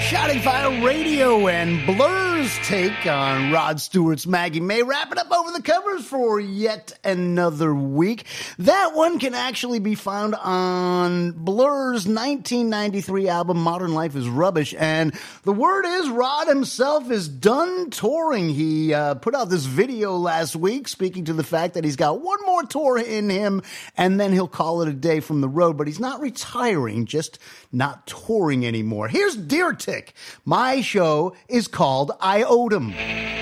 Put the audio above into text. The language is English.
Shouting Fire Radio and Blur's take on Rod Stewart's Maggie May. Wrapping up over the covers for yet another week. That one can actually be found on Blur's 1993 album, Modern Life is Rubbish. And the word is Rod himself is done touring. He put out this video last week speaking to the fact that he's got one more tour in him and then he'll call it a day from the road. But he's not retiring, just not touring anymore. Here's Deer Tick. My show is called I Owed 'Em.